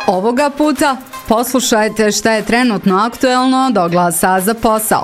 Ovoga puta poslušajte šta je trenutno aktuelno od oglasa za posao.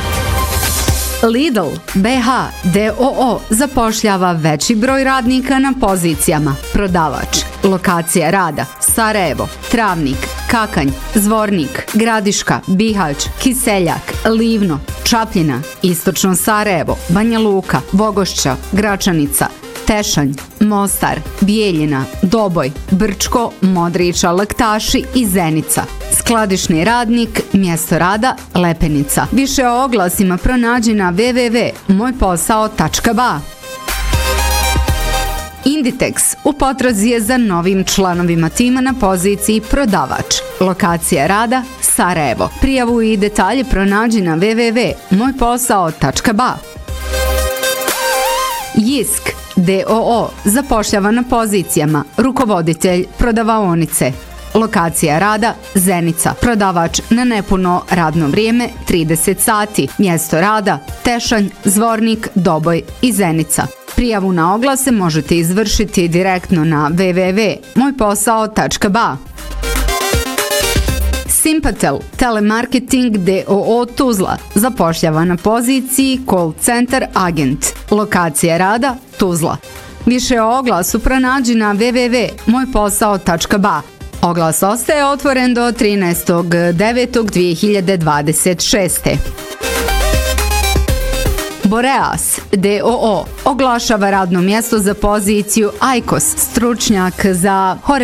Lidl BH d.o.o. zapošljava veći broj radnika na pozicijama prodavač. Lokacija rada: Sarajevo, Travnik, Kakanj, Zvornik, Gradiška, Bihać, Kiseljak, Livno, Čapljina, Istočno Sarajevo, Banja Luka, Bogošća, Gračanica, Tešanj, Mostar, Bijeljina, Doboj, Brčko, Modriča, Laktaši i Zenica. Skladišni radnik, mjesto rada: Lepenica. Više o oglasima pronađi na www.mojposao.ba. Inditex u potrazi je za novim članovima tima na poziciji prodavač. Lokacija rada: Sarajevo. Prijavu i detalje pronađi na www.mojposao.ba. Jisk d.o.o. zapošljava na pozicijama rukovoditelj prodavaonice. Lokacija rada: Zenica. Prodavač na nepuno radno vrijeme 30 sati. Mjesto rada: Tešanj, Zvornik, Doboj i Zenica. Prijavu na oglase možete izvršiti direktno na www.mojposao.ba. Simpatel Telemarketing d.o.o. Tuzla zapošljava na poziciji call center agent. Lokacija rada: Tuzla. Više o oglasu pronađi na www.mojposao.ba. Oglas ostaje otvoren do 13.9.2026. Boreas d.o.o. oglašava radno mjesto za poziciju IQOS, stručnjak za